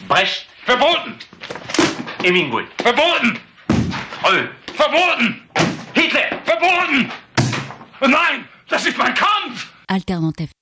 Brecht. Verboten. Hemingway. Verboten. Fröll. Verboten. Hitler. Verboten. Nein, das ist mein Kampf. Alternative